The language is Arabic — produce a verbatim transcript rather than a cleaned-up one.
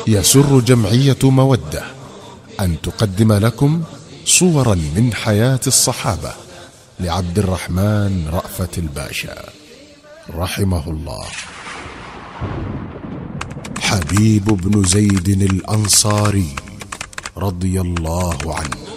يسر جمعية مودة أن تقدم لكم صورا من حياة الصحابة لعبد الرحمن رأفت الباشا رحمه الله. حبيب بن زيد الأنصاري رضي الله عنه.